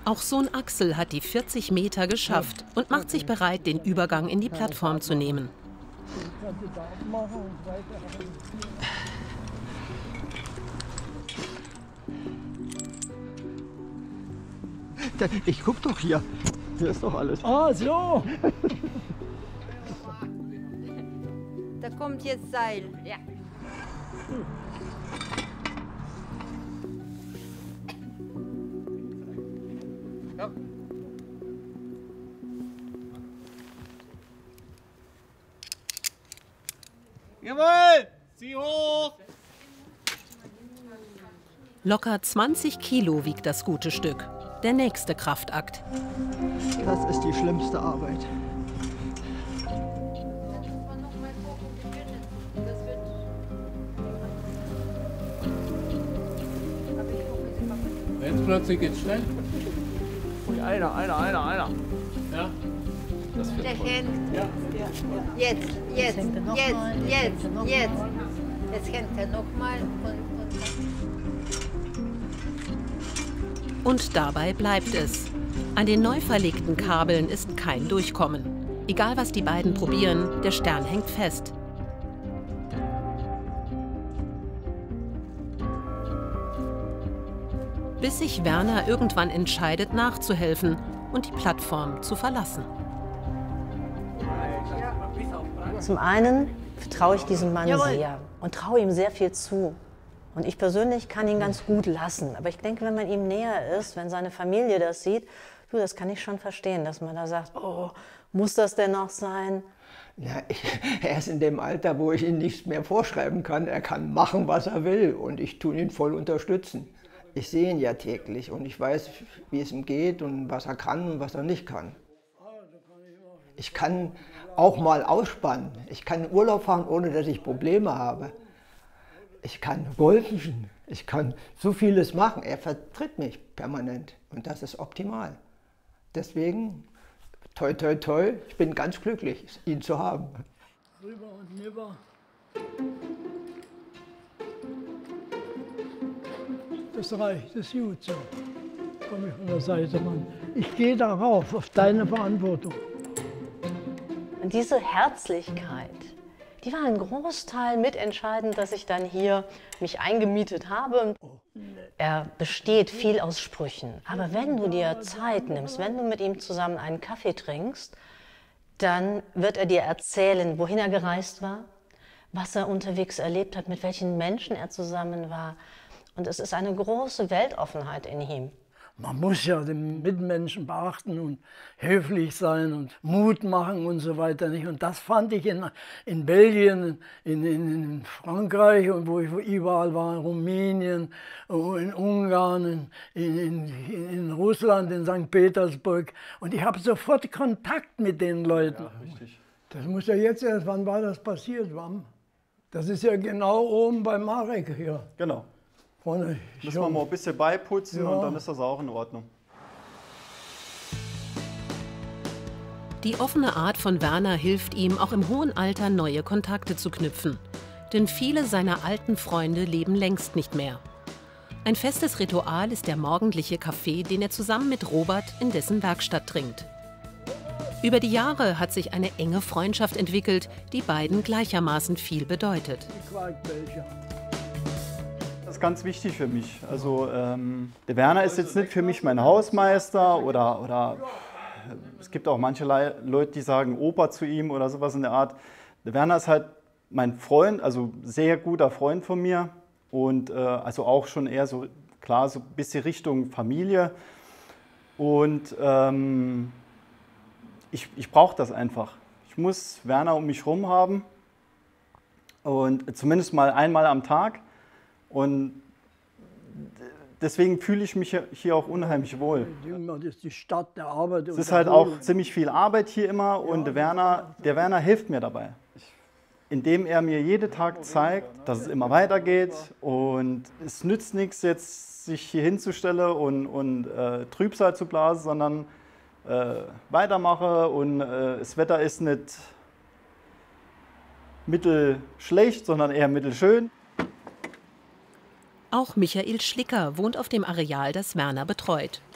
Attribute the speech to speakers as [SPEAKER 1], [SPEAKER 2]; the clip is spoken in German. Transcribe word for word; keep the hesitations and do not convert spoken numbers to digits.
[SPEAKER 1] Auch Sohn Axel hat die vierzig Meter geschafft und macht sich bereit, den Übergang in die Plattform zu nehmen.
[SPEAKER 2] Ich guck doch hier. Hier ist doch alles.
[SPEAKER 3] Ah, so.
[SPEAKER 4] Da kommt jetzt Seil. Ja.
[SPEAKER 5] Ja. Jawohl! Zieh hoch!
[SPEAKER 1] Locker zwanzig Kilo wiegt das gute Stück. Der nächste Kraftakt.
[SPEAKER 2] Das ist die schlimmste Arbeit.
[SPEAKER 5] Jetzt plötzlich geht's schnell.
[SPEAKER 3] Ui, einer, einer, einer, einer.
[SPEAKER 5] Ja. Das wird
[SPEAKER 4] Der
[SPEAKER 5] toll.
[SPEAKER 4] hängt.
[SPEAKER 5] Ja.
[SPEAKER 4] Jetzt, jetzt,
[SPEAKER 6] hängt er noch
[SPEAKER 4] jetzt,
[SPEAKER 6] mal, jetzt
[SPEAKER 4] jetzt,
[SPEAKER 6] hängt er noch
[SPEAKER 4] jetzt.
[SPEAKER 6] mal.
[SPEAKER 4] Jetzt hängt er nochmal und, und
[SPEAKER 1] Und dabei bleibt es. An den neu verlegten Kabeln ist kein Durchkommen. Egal was die beiden probieren, der Stern hängt fest. Bis sich Werner irgendwann entscheidet, nachzuhelfen und die Plattform zu verlassen.
[SPEAKER 6] Zum einen vertraue ich diesem Mann
[SPEAKER 4] Jawohl.
[SPEAKER 6] sehr und traue ihm sehr viel zu. Und ich persönlich kann ihn ganz gut lassen. Aber ich denke, wenn man ihm näher ist, wenn seine Familie das sieht, du, das kann ich schon verstehen, dass man da sagt, oh, muss das denn noch sein?
[SPEAKER 2] Ja, ich, er ist in dem Alter, wo ich ihm nichts mehr vorschreiben kann. Er kann machen, was er will, und ich tue ihn voll unterstützen. Ich sehe ihn ja täglich und ich weiß, wie es ihm geht und was er kann und was er nicht kann. Ich kann auch mal ausspannen. Ich kann in Urlaub fahren, ohne dass ich Probleme habe. Ich kann golfen. Ich kann so vieles machen. Er vertritt mich permanent und das ist optimal. Deswegen, toi, toi, toi, ich bin ganz glücklich, ihn zu haben.
[SPEAKER 3] Rüber und rüber. Das reicht, das ist gut so. Komm ich von der Seite, Mann. Ich gehe darauf, auf deine Verantwortung.
[SPEAKER 6] Und diese Herzlichkeit, die war ein Großteil mitentscheidend, dass ich dann hier mich eingemietet habe. Er besteht viel aus Sprüchen. Aber wenn du dir Zeit nimmst, wenn du mit ihm zusammen einen Kaffee trinkst, dann wird er dir erzählen, wohin er gereist war, was er unterwegs erlebt hat, mit welchen Menschen er zusammen war. Und es ist eine große Weltoffenheit in ihm.
[SPEAKER 3] Man muss ja den Mitmenschen beachten und höflich sein und Mut machen und so weiter. Nicht? Und das fand ich in, in Belgien, in, in, in Frankreich und wo ich überall war, in Rumänien, in Ungarn, in, in, in Russland, in Sankt Petersburg. Und ich habe sofort Kontakt mit den Leuten.
[SPEAKER 7] Ja, richtig.
[SPEAKER 3] Das muss ja jetzt erst, wann war das passiert? Wann? Das ist ja genau oben bei Marek hier.
[SPEAKER 7] Genau.
[SPEAKER 3] Vorne.
[SPEAKER 7] Müssen wir mal ein bisschen beiputzen,
[SPEAKER 3] Ja.
[SPEAKER 7] und dann ist das auch in Ordnung.
[SPEAKER 1] Die offene Art von Werner hilft ihm, auch im hohen Alter neue Kontakte zu knüpfen. Denn viele seiner alten Freunde leben längst nicht mehr. Ein festes Ritual ist der morgendliche Kaffee, den er zusammen mit Robert in dessen Werkstatt trinkt. Über die Jahre hat sich eine enge Freundschaft entwickelt, die beiden gleichermaßen viel bedeutet.
[SPEAKER 3] Die Quarkbällchen.
[SPEAKER 7] Das ist ganz wichtig für mich. Also ähm, der Werner ist jetzt nicht für mich mein Hausmeister oder, oder es gibt auch manche Leute, die sagen Opa zu ihm oder sowas in der Art. Der Werner ist halt mein Freund, also sehr guter Freund von mir und äh, also auch schon eher so, klar, so ein bisschen Richtung Familie. Und ähm, ich, ich brauche das einfach. Ich muss Werner um mich herum haben und zumindest mal einmal am Tag. Und deswegen fühle ich mich hier auch unheimlich wohl.
[SPEAKER 3] Das ist die Stadt der Arbeit.
[SPEAKER 7] Es ist halt auch ziemlich viel Arbeit hier immer und der Werner, der Werner hilft mir dabei. Indem er mir jeden Tag zeigt, dass es immer weitergeht und es nützt nichts, jetzt sich hier hinzustellen und, und äh, Trübsal zu blasen, sondern äh, weitermache und äh, das Wetter ist nicht mittelschlecht, sondern eher mittelschön.
[SPEAKER 1] Auch Michael Schlicker wohnt auf dem Areal, das Werner betreut.